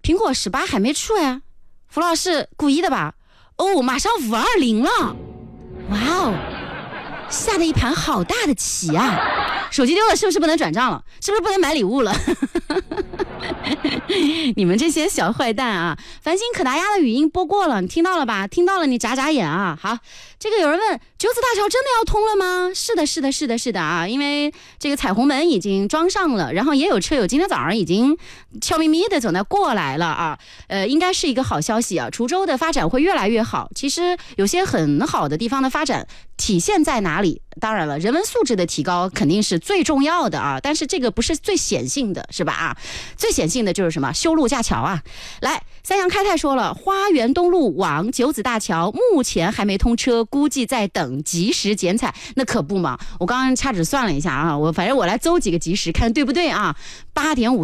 苹果18还没出呀，福老师故意的吧？哦，马上520了，哇哦，下的一盘好大的棋啊！手机丢了是不是不能转账了？是不是不能买礼物了？你们这些小坏蛋啊！繁星可达鸭的语音播过了，你听到了吧？听到了你眨眨眼啊！好，这个有人问九子大桥真的要通了吗？是的，是的，是的，是的啊！因为这个彩虹门已经装上了，然后也有车友今天早上已经悄咪咪的走那过来了啊！应该是一个好消息啊！滁州的发展会越来越好。其实有些很好的地方的发展体现在哪里？当然了，人文素质的提高肯定是最重要的啊，但是这个不是最显性的，是吧啊？最显性的就是什么？修路架桥啊！来，三阳开泰说了，花园东路往九子大桥目前还没通车，估计在等及时剪彩。那可不嘛！我刚刚掐指算了一下啊，反正我来搜几个及时，看对不对啊？8点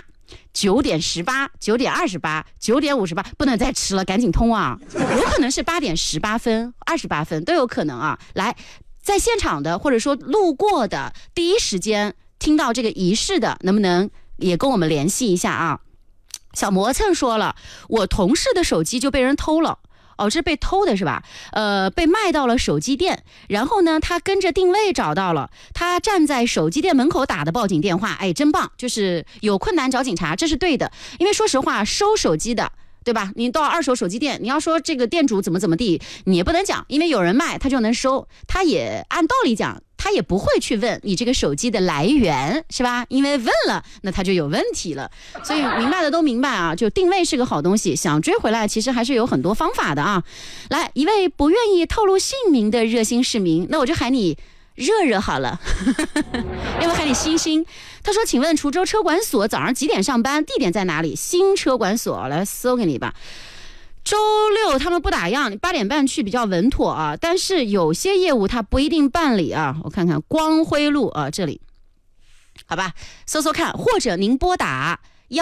58。9点18、9点28、9点58，不能再迟了，赶紧通啊！有可能是8点18分、28分都有可能啊！来，在现场的或者说路过的第一时间听到这个仪式的，能不能也跟我们联系一下啊？小磨蹭说了，我同事的手机就被人偷了。哦，这是被偷的是吧？被卖到了手机店，然后呢，他跟着定位找到了，他站在手机店门口打的报警电话，哎，真棒，就是有困难找警察，这是对的。因为说实话，收手机的，对吧？你到二手手机店，你要说这个店主怎么地，你也不能讲，因为有人卖他就能收，他也按道理讲。他也不会去问你这个手机的来源，是吧？因为问了，那他就有问题了。所以明白的都明白啊，就定位是个好东西，想追回来其实还是有很多方法的啊。来，一位不愿意透露姓名的热心市民，那我就喊你热热好了，要不喊你星星。他说：“请问滁州车管所早上几点上班？地点在哪里？新车管所，来搜给你吧。”周六他们不打烊，你8点半去比较稳妥啊。但是有些业务它不一定办理啊。我看看光辉路啊，这里，好吧，搜搜看，或者您拨打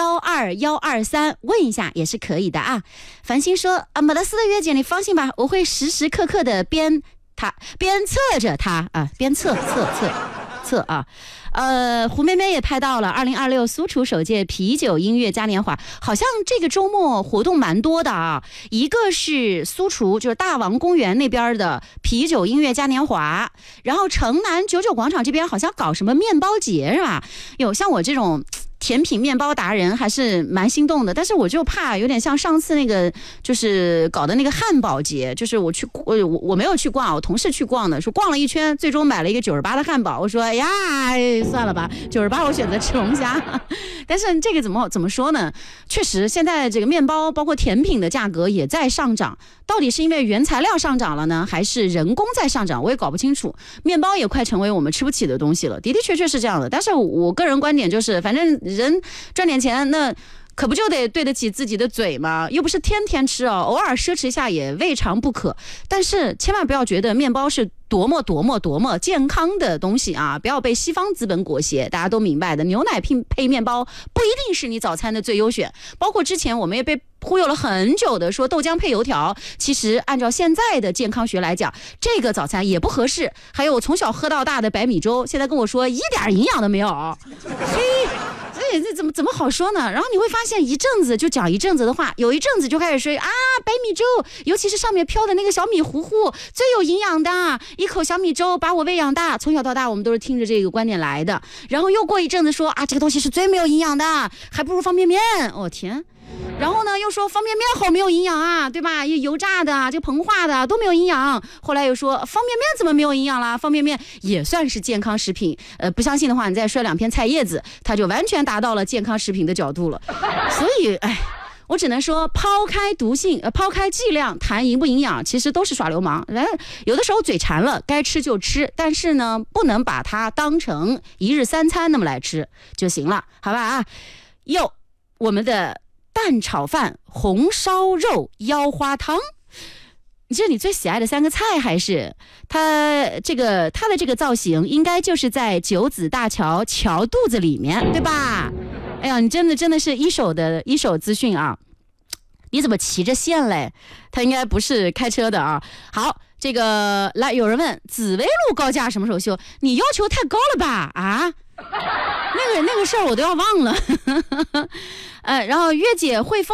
12123问一下也是可以的啊。繁星说啊，没得事的月姐，你放心吧，我会时时刻刻的边测着他啊，边测啊。胡妹妹也拍到了2026苏楚首届啤酒音乐嘉年华，好像这个周末活动蛮多的啊。一个是苏楚，就是大王公园那边的啤酒音乐嘉年华，然后城南99广场这边好像搞什么面包节是吧？有像我这种甜品面包达人还是蛮心动的，但是我就怕有点像上次那个就是搞的那个汉堡节，就是我没有去逛，我同事去逛的，说逛了一圈，最终买了一个98的汉堡。我说哎呀，算了吧，98我选择吃龙虾。但是这个怎么说呢？确实现在这个面包包括甜品的价格也在上涨，到底是因为原材料上涨了呢，还是人工在上涨？我也搞不清楚。面包也快成为我们吃不起的东西了，的确是这样的。但是我个人观点就是，反正人赚点钱，那可不就得对得起自己的嘴吗？又不是天天吃哦，偶尔奢侈一下也未尝不可。但是千万不要觉得面包是多么健康的东西啊！不要被西方资本裹挟，大家都明白的。牛奶配面包不一定是你早餐的最优选，包括之前我们也被忽悠了很久的说豆浆配油条，其实按照现在的健康学来讲，这个早餐也不合适。还有我从小喝到大的白米粥，现在跟我说一点营养都没有，嘿。这怎么好说呢？然后你会发现一阵子就讲一阵子的话，有一阵子就开始说啊，白米粥，尤其是上面飘的那个小米糊糊最有营养的，一口小米粥把我喂养大，从小到大我们都是听着这个观点来的。然后又过一阵子说啊，这个东西是最没有营养的，还不如方便面。我天！然后呢，又说方便面好没有营养啊，对吧？油炸的、这个膨化的都没有营养。后来又说方便面怎么没有营养啦？方便面也算是健康食品。不相信的话，你再摔2片菜叶子，它就完全达到了健康食品的角度了。所以，我只能说，抛开毒性，抛开剂量，谈营不营养，其实都是耍流氓。有的时候嘴馋了，该吃就吃，但是呢，不能把它当成一日3餐那么来吃就行了，好吧啊？我们的蛋炒饭、红烧肉、腰花汤，这是你最喜爱的3个菜，还是它的这个造型应该就是在九子大桥桥肚子里面，对吧？哎呀，你真的是一手资讯啊！你怎么骑着线嘞？他应该不是开车的啊。好，这个来有人问紫薇路高架什么时候修？你要求太高了吧？啊？那个事儿我都要忘了。然后月姐会